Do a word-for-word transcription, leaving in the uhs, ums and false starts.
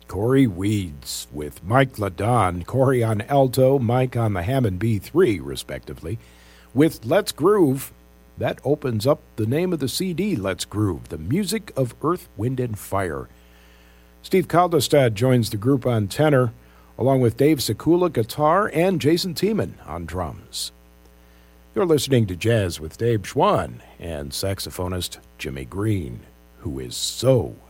Corey Weeds with Mike LaDon, Corey on alto, Mike on the Hammond B three, respectively, with Let's Groove. That opens up the name of the C D, Let's Groove, the music of Earth, Wind, and Fire. Steve Kaldestad joins the group on tenor, along with Dave Sekula guitar and Jason Tiemann on drums. You're listening to Jazz with Dave Schwann and saxophonist Jimmy Green, who is so